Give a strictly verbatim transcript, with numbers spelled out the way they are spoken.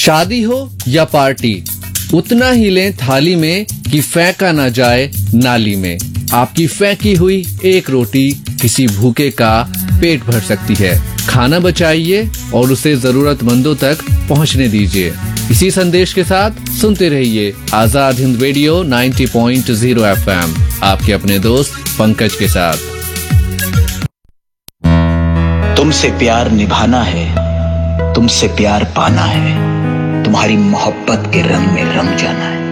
शादी हो या पार्टी, उतना ही लें थाली में कि फेंका ना जाए नाली में। आपकी फेंकी हुई एक रोटी किसी भूखे का पेट भर सकती है। खाना बचाइए और उसे जरूरतमंदों तक पहुंचने दीजिए। इसी संदेश के साथ सुनते रहिए आजाद हिंद रेडियो नब्बे पॉइंट ज़ीरो एफएम, आपके अपने दोस्त पंकज के साथ। तुमसे प्यार निभाना है, तुमसे प्यार पाना है, तुम्हारी मोहब्बत के रंग में रंग जाना है।